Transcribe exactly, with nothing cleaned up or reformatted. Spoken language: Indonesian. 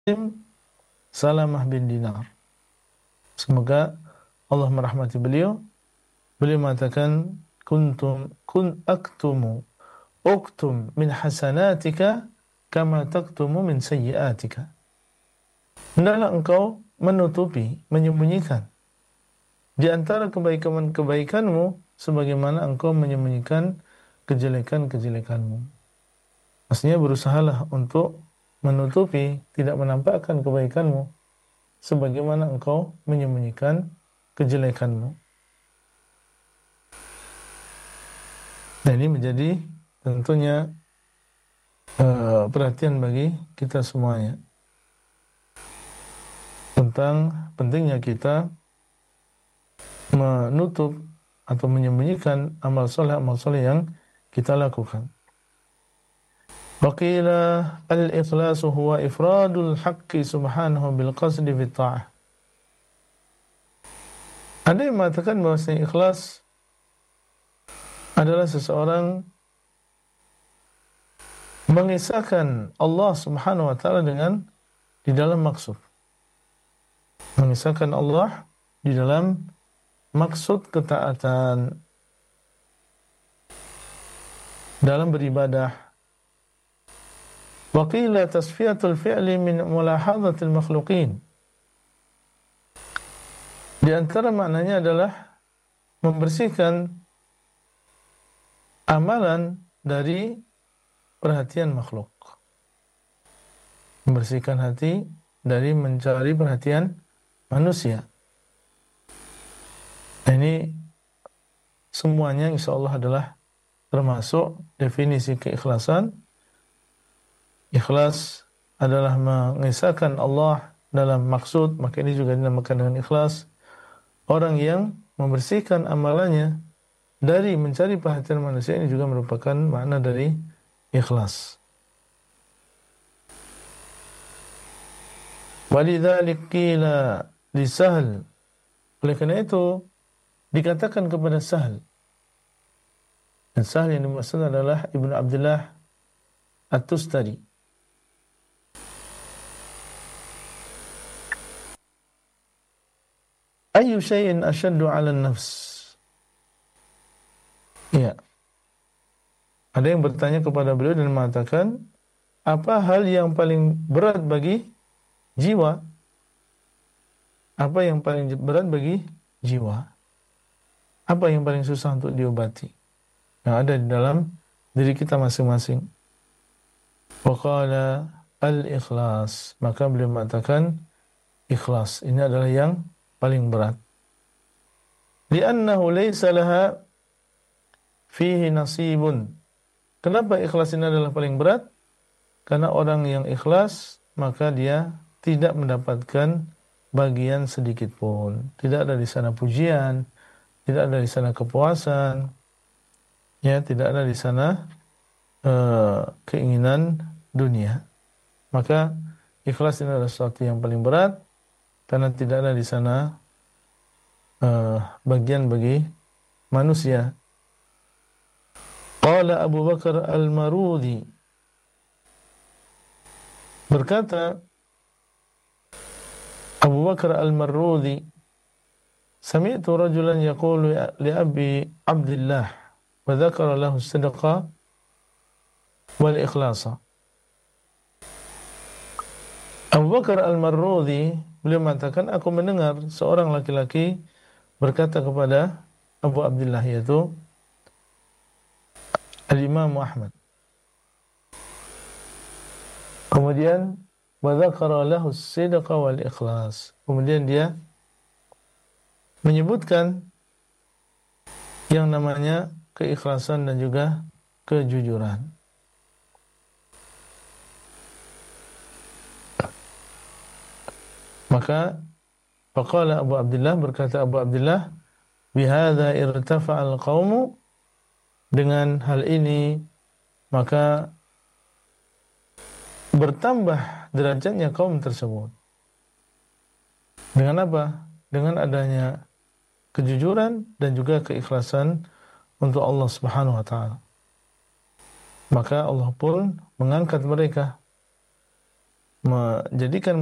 Salamah bin Dinar. Semoga Allah merahmati beliau. Beliau mengatakan, kuntum kun aktumu uktum min hasanatika kama taktumu min sayyiatika. Hendaklah engkau menutupi, menyembunyikan di antara kebaikan-kebaikanmu sebagaimana engkau menyembunyikan kejelekan-kejelekanmu. Maksudnya berusahalah untuk menutupi, tidak menampakkan kebaikanmu sebagaimana engkau menyembunyikan kejelekanmu. Dan ini menjadi tentunya uh, perhatian bagi kita semuanya tentang pentingnya kita menutup atau menyembunyikan amal soleh amal soleh yang kita lakukan. Waqila al-ikhlasu huwa ifradul haqqi subhanahu bil qasdi fit ta'ah. Ada yang mengatakan bahwasanya ikhlas adalah seseorang mengisahkan Allah Subhanahu wa taala dengan di dalam maksud. Mengisahkan Allah di dalam maksud ketaatan dalam beribadah. Wa qila tasfiyatul fi'li min mulahadhatil makhluqin. Di antara maknanya adalah membersihkan amalan dari perhatian makhluk. Membersihkan hati dari mencari perhatian manusia. Ini semuanya insya Allah adalah termasuk definisi keikhlasan. Ikhlas adalah mengisahkan Allah dalam maksud, maka ini juga dinamakan dengan ikhlas. Orang yang membersihkan amalannya dari mencari perhatian manusia ini juga merupakan makna dari ikhlas. Walidzalik qila li Sahl. Oleh karena itu dikatakan kepada Sahl. Dan Sahl yang dimaksud adalah Ibnu Abdullah At-Tustari. Ayu syai'in asyaddu 'ala an-nafs? Ya. Ada yang bertanya kepada beliau dan mengatakan, apa hal yang paling berat bagi jiwa? Apa yang paling berat bagi jiwa? Apa yang paling susah untuk diobati? Yang ada di dalam diri kita masing-masing. Wa qala al-ikhlas. Maka beliau mengatakan ikhlas. Ini adalah yang paling berat. Li'annahu laysa laha fihi nasibun. Kenapa ikhlas ini adalah paling berat? Karena orang yang ikhlas, maka dia tidak mendapatkan bagian sedikit pun. Tidak ada di sana pujian, tidak ada di sana kepuasan, ya, tidak ada di sana uh, keinginan dunia. Maka ikhlas ini adalah sesuatu yang paling berat, karena tidak ada di sana uh, bagian bagi manusia. Qala Abu Bakar Al-Marudhi, berkata Abu Bakar Al-Marudhi, sami'tu rajulan yaqulu li Abi Abdullah wa dzakara lahu as-sidqa wal ikhlasa. Abu Bakar Al-Marudhi beliau mengatakan, aku mendengar seorang laki-laki berkata kepada Abu Abdullah, yaitu Al-Imam Ahmad. Kemudian wa dzakara lahu as-sidqa wal ikhlas. Kemudian dia menyebutkan yang namanya keikhlasan dan juga kejujuran. Maka faqala Abu Abdullah, berkata Abu Abdullah, bihadza irtafa'al qaumu, dengan hal ini maka bertambah derajatnya kaum tersebut. Dengan apa? Dengan adanya kejujuran dan juga keikhlasan untuk Allah Subhanahu wa taala. Maka Allah pun mengangkat mereka. menjadikan